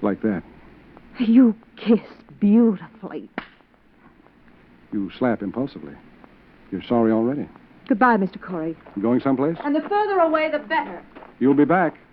Like that. You kissed beautifully. You slap impulsively. You're sorry already. Goodbye, Mr. Corey. You going someplace? And the further away, the better. You'll be back.